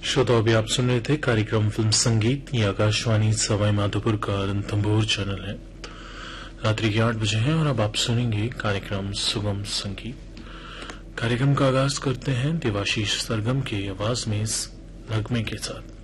श्रोता अभी आप सुन रहे थे कार्यक्रम फिल्म संगीत। ये आकाशवाणी सवाई माधोपुर का रणथंभौर चैनल है। रात्रि के 8 बजे हैं और अब आप सुनेंगे कार्यक्रम सुगम संगीत। कार्यक्रम का आगाज करते हैं देवाशीष सरगम की आवाज में इस नगमे के साथ।